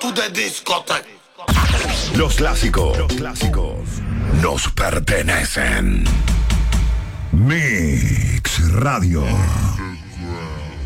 to the discotheque. Los clásicos nos pertenecen. Mix Radio.